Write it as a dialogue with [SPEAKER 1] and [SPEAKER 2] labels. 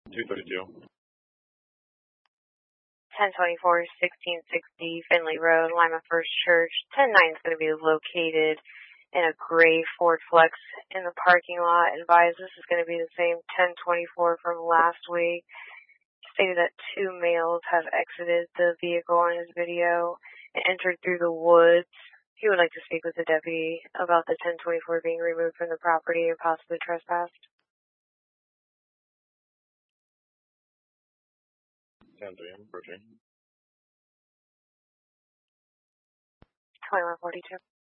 [SPEAKER 1] 232.
[SPEAKER 2] 1024, 1660 Finley Road, Lima First Church. 109 is going to be located in a gray Ford Flex in the parking lot. Advise this is going to be the same 1024 from last week. Stated that 2 males have exited the vehicle in his video and entered through the woods. He would like to speak with the deputy about the 1024 being removed from the property and possibly trespassed.
[SPEAKER 1] 10-3, I'm approaching.
[SPEAKER 2] 2142.